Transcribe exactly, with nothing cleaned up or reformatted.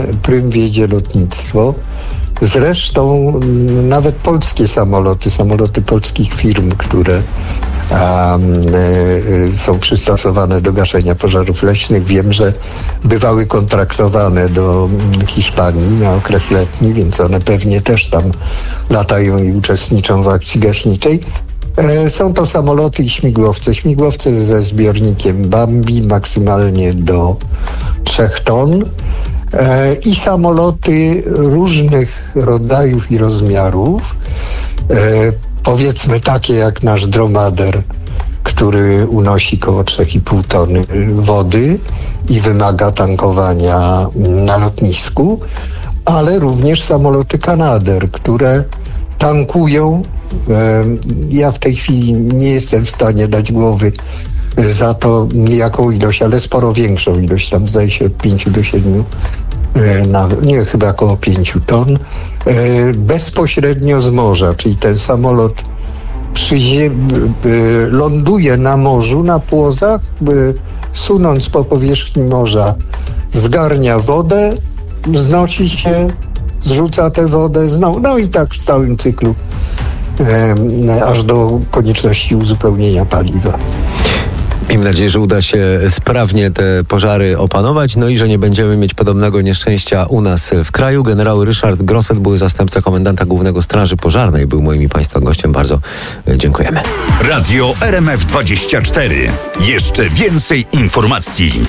prym wiedzie lotnictwo. Zresztą nawet polskie samoloty, samoloty polskich firm, które a, y, są przystosowane do gaszenia pożarów leśnych, wiem, że bywały kontraktowane do Hiszpanii na okres letni, więc one pewnie też tam latają i uczestniczą w akcji gaśniczej. E, są to samoloty i śmigłowce. Śmigłowce ze zbiornikiem Bambi maksymalnie do trzech ton. I samoloty różnych rodzajów i rozmiarów, e, powiedzmy takie jak nasz dromader, który unosi około trzy i pół tony wody i wymaga tankowania na lotnisku, ale również samoloty Canadair, które tankują. E, ja w tej chwili nie jestem w stanie dać głowy za to jaką ilość, ale sporo większą ilość, tam zdaje się od pięciu do siedmiu, nawet, nie, chyba około pięciu ton, bezpośrednio z morza, czyli ten samolot przyzie- ląduje na morzu, na płozach, sunąc po powierzchni morza, zgarnia wodę, znosi się, zrzuca tę wodę znowu, no i tak w całym cyklu, aż do konieczności uzupełnienia paliwa. Miejmy nadzieję, że uda się sprawnie te pożary opanować, no i że nie będziemy mieć podobnego nieszczęścia u nas w kraju. Generał Ryszard Grosset, były zastępca komendanta Głównego Straży Pożarnej, był moim i Państwa gościem. Bardzo dziękujemy. Radio R M F dwadzieścia cztery. Jeszcze więcej informacji.